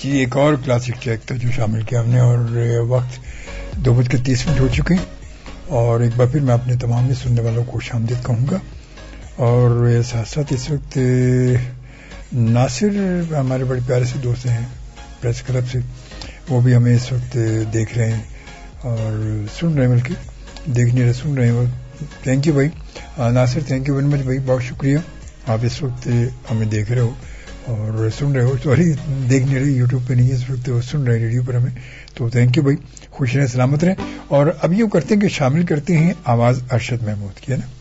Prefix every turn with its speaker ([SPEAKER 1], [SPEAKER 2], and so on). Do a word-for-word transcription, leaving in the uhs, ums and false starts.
[SPEAKER 1] जी, एक और classic track था जो शामिल किया हमने और वक्त दो बज के तीस मिनट हो चुके हैं और एक बार फिर मैं अपने तमाम सुनने वालों को खुशामदीद कहूँगा और साथ साथ इस वक्त नासिर हमारे बड़े प्यारे से दोस्त हैं प्रेस क्लब से, वो भी हमें इस वक्त देख रहे हैं और सुन रहे हैं, बल्कि देख नहीं रहे सुन रहे हैं। थैंक यू भाई Nasir, thank you very much भाई, बहुत शुक्रिया। आप इस वक्त हमें देख रहे हो और सुन रहे हो, सॉरी देख नहीं रहे, यूट्यूब पे नहीं है इस वक्त, सुन रहे हैं रेडियो पर हमें, तो थैंक यू भाई, खुश रहें, सलामत रहें। और अब यूँ करते हैं कि शामिल करते हैं आवाज़ अरशद महमूद की, है ना।